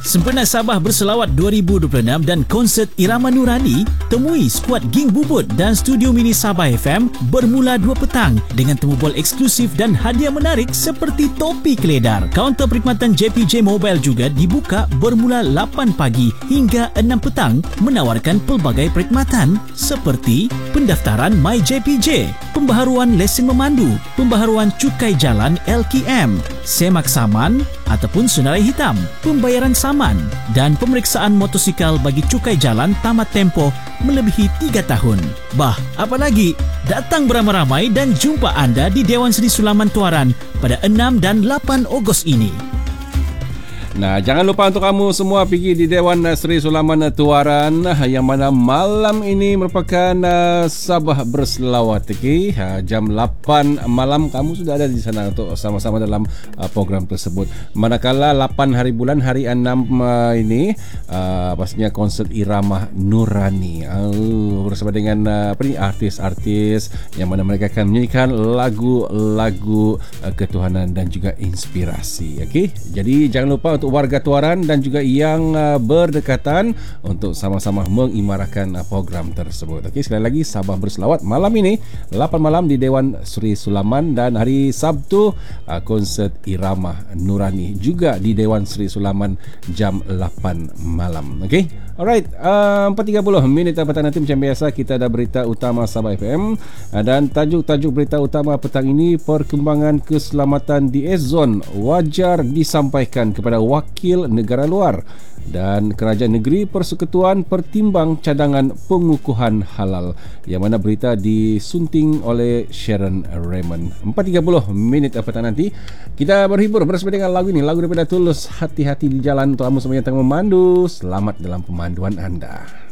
Sempena Sabah Berselawat 2026 dan konsert Irama Nurani, temui skuad Ging Bubut dan studio mini Sabah FM bermula 2 petang dengan temu bol eksklusif dan hadiah menarik seperti topi keledar. Kaunter perkhidmatan JPJ Mobile juga dibuka bermula 8 pagi hingga 6 petang menawarkan pelbagai perkhidmatan seperti pendaftaran MyJPJ, pembaharuan lesen memandu, pembaharuan cukai jalan LKM, semak saman ataupun senarai hitam, pembayaran saman dan pemeriksaan motosikal bagi cukai jalan tamat tempoh melebihi 3 tahun. Bah, apa lagi? Datang beramai-ramai dan jumpa anda di Dewan Seri Sulaman Tuaran pada 6 dan 8 Ogos ini. Nah, jangan lupa untuk kamu semua pergi di Dewan Seri Sulaman Tuaran yang mana malam ini merupakan Sabah Berselawat. Okay? Jam 8 malam kamu sudah ada di sana untuk sama-sama dalam program tersebut. Manakala 8 hari bulan hari 6 ini pastinya konsert Irama Nurani bersama dengan artis-artis yang mana mereka akan menyanyikan lagu-lagu ketuhanan dan juga inspirasi. Okay? Jadi jangan lupa untuk warga Tuaran dan juga yang berdekatan untuk sama-sama mengimarahkan program tersebut. Okey, sekali lagi Sabah Berselawat malam ini 8 malam di Dewan Seri Sulaman dan hari Sabtu konsert Irama Nurani juga di Dewan Seri Sulaman jam 8 malam. Okey. Alright, 4.30 minit petang nanti macam biasa kita ada berita utama Sabah FM dan tajuk-tajuk berita utama petang ini, perkembangan keselamatan di S-Zone wajar disampaikan kepada wakil negara luar dan kerajaan negeri persekutuan pertimbang cadangan pengukuhan halal, yang mana berita disunting oleh Sharon Raymond. 4.30 minit petang nanti kita berhibur bersama dengan lagu ini, lagu daripada Tulus, Hati-Hati di Jalan untuk kamu semua yang tengah memandu. Selamat dalam pemanduan anda.